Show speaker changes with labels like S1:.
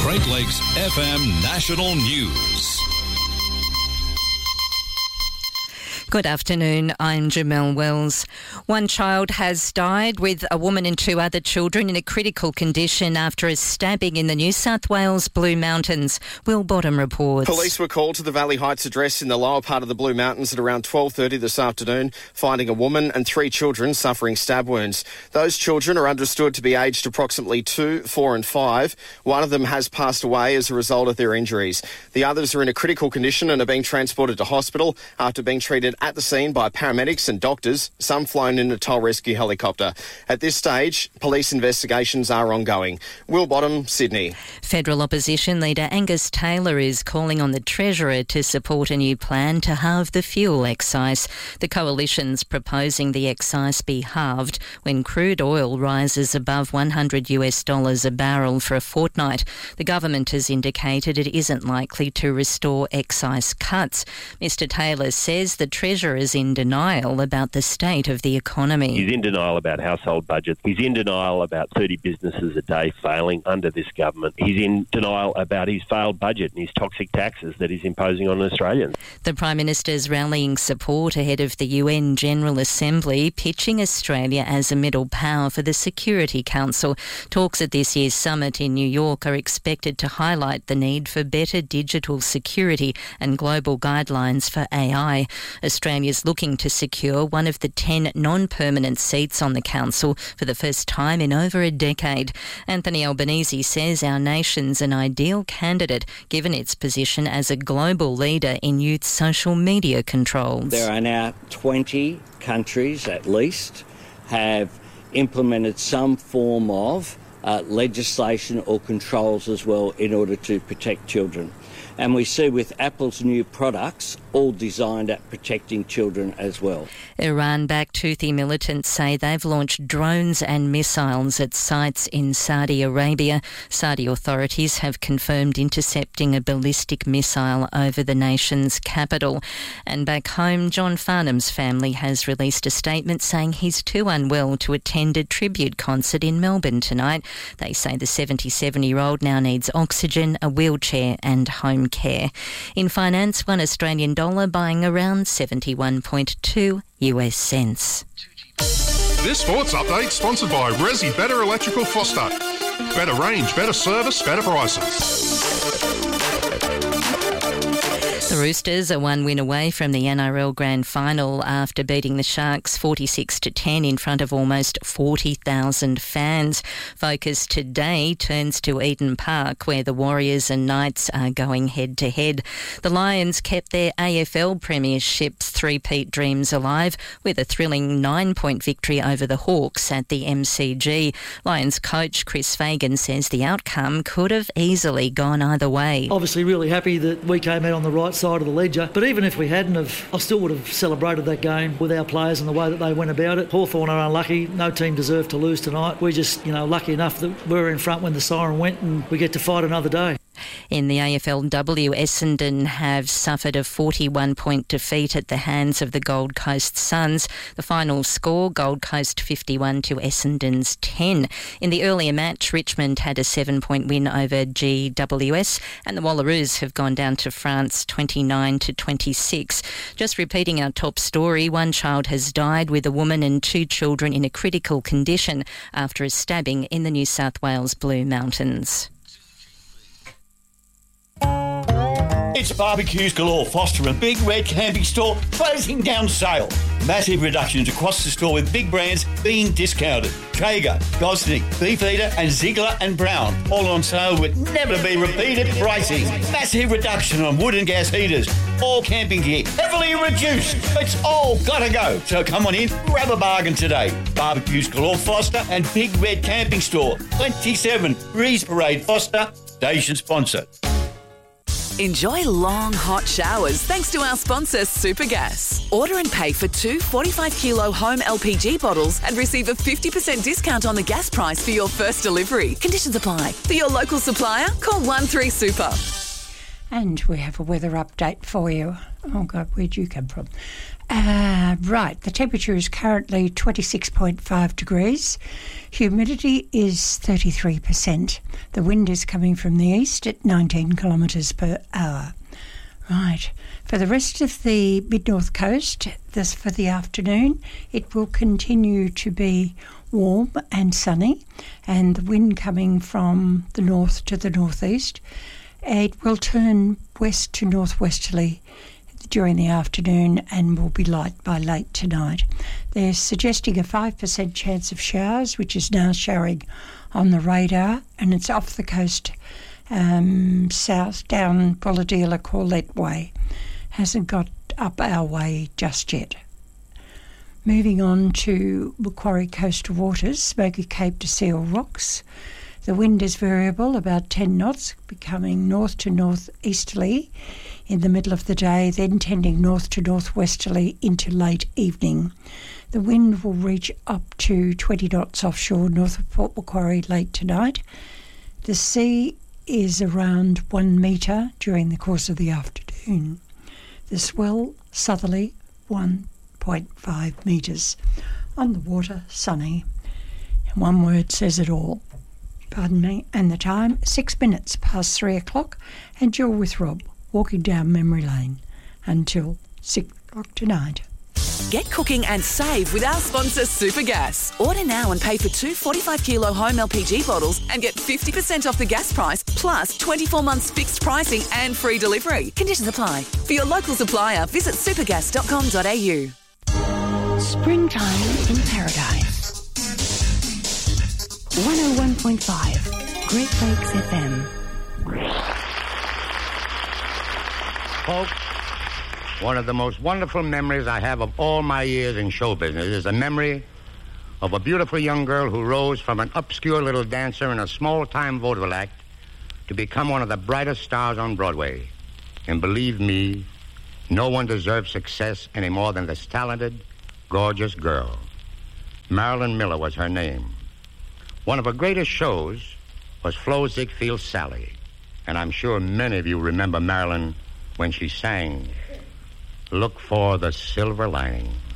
S1: Great Lakes FM National News.
S2: Good afternoon, I'm Jamelle Wells. One child has died with a woman and two other children in a critical condition after a stabbing in the New South Wales Blue Mountains. Will Bottom reports.
S3: Police were called to the Valley Heights address in the lower part of the Blue Mountains at around 12:30 this afternoon, finding a woman and three children suffering stab wounds. Those children are understood to be aged approximately 2, 4 and 5. One of them has passed away as a result of their injuries. The others are in a critical condition and are being transported to hospital after being treated at the scene by paramedics and doctors, some flown in a toll rescue helicopter. At this stage, police investigations are ongoing. Will Bottom, Sydney.
S2: Federal opposition leader Angus Taylor is calling on the Treasurer to support a new plan to halve the fuel excise. The coalition's proposing the excise be halved when crude oil rises above $100 a barrel for a fortnight. The government has indicated it isn't likely to restore excise cuts. Mr Taylor says the Treasurer is in denial about the state of the economy.
S4: He's in denial about household budgets. He's in denial about 30 businesses a day failing under this government. He's in denial about his failed budget and his toxic taxes that he's imposing on Australians.
S2: The Prime Minister's rallying support ahead of the UN General Assembly, pitching Australia as a middle power for the Security Council. Talks at this year's summit in New York are expected to highlight the need for better digital security and global guidelines for AI. Australia's looking to secure one of the 10 non-permanent seats on the council for the first time in over a decade. Anthony Albanese says our nation's an ideal candidate given its position as a global leader in youth social media controls.
S5: There are now 20 countries at least have implemented some form of legislation or controls as well in order to protect children. And we see with Apple's new products all designed at protecting children as well.
S2: Iran-backed Houthi militants say they've launched drones and missiles at sites in Saudi Arabia. Saudi authorities have confirmed intercepting a ballistic missile over the nation's capital. And back home, John Farnham's family has released a statement saying he's too unwell to attend a tribute concert in Melbourne tonight. They say the 77-year-old now needs oxygen, a wheelchair and home care. In finance, $1 Australian dollar buying around 71.2 US cents.
S6: This sports update sponsored by Resi Better Electrical Foster. Better range, better service, better prices.
S2: The Roosters are one win away from the NRL Grand Final after beating the Sharks 46-10 in front of almost 40,000 fans. Focus today turns to Eden Park, where the Warriors and Knights are going head-to-head. The Lions kept their AFL Premiership's three-peat dreams alive with a thrilling 9-point victory over the Hawks at the MCG. Lions coach Chris Fagan says the outcome could have easily gone either way.
S7: Obviously really happy that we came out on the right side of the ledger, but even if we hadn't have, I still would have celebrated that game with our players and the way that they went about it. Hawthorn are unlucky. No team deserved to lose tonight. We're just, lucky enough that we were in front when the siren went and we get to fight another day.
S2: In the AFLW, Essendon have suffered a 41-point defeat at the hands of the Gold Coast Suns. The final score, Gold Coast 51 to Essendon's 10. In the earlier match, Richmond had a 7-point win over GWS, and the Wallaroos have gone down to France 29 to 26. Just repeating our top story, one child has died with a woman and two children in a critical condition after a stabbing in the New South Wales Blue Mountains.
S8: It's Barbecues Galore Foster and Big Red Camping Store closing down sale. Massive reductions across the store with big brands being discounted. Traeger, Gosney, Beefeater and Ziegler and Brown. All on sale with never be repeated pricing. Massive reduction on wood and gas heaters. All camping gear heavily reduced. It's all gotta go. So come on in, grab a bargain today. Barbecues Galore Foster and Big Red Camping Store. 27 Breeze Parade Foster. Station sponsor.
S9: Enjoy long, hot showers thanks to our sponsor, Supergas. Order and pay for 2 45-kilo home LPG bottles and receive a 50% discount on the gas price for your first delivery. Conditions apply. For your local supplier, call 13-SUPER.
S10: And we have a weather update for you. Oh, God, where'd you come from? Right, the temperature is currently 26.5 degrees. Humidity is 33%. The wind is coming from the east at 19 kilometres per hour. Right, for the rest of the mid-north coast, this for the afternoon, it will continue to be warm and sunny, and the wind coming from the north to the northeast. It will turn west to northwesterly during the afternoon and will be light by late tonight. They're suggesting a 5% chance of showers, which is now showing on the radar, and it's off the coast south down Bulahdelah Corlett Way. Hasn't got up our way just yet. Moving on to Macquarie coastal waters, Smoky Cape to Seal Rocks. The wind is variable, about 10 knots, becoming north to northeasterly in the middle of the day, then tending north to northwesterly into late evening. The wind will reach up to 20 knots offshore north of Port Macquarie late tonight. The sea is around 1 metre during the course of the afternoon. The swell southerly 1.5 metres. On the water, sunny. And one word says it all. Pardon me. And the time, 6 minutes past 3 o'clock, and you're with Rob, walking down memory lane until 6 o'clock tonight.
S9: Get cooking and save with our sponsor Supergas. Order now and pay for 2 45-kilo home LPG bottles and get 50% off the gas price, plus 24 months fixed pricing and free delivery. Conditions apply. For your local supplier, visit supergas.com.au.
S11: Springtime in Paradise. 101.5 Great Lakes FM.
S12: Folks, one of the most wonderful memories I have of all my years in show business is the memory of a beautiful young girl who rose from an obscure little dancer in a small-time vaudeville act to become one of the brightest stars on Broadway. And believe me, no one deserves success any more than this talented, gorgeous girl. Marilyn Miller was her name. One of her greatest shows was Flo Ziegfeld's Sally. And I'm sure many of you remember Marilyn when she sang, "Look for the Silver Lining."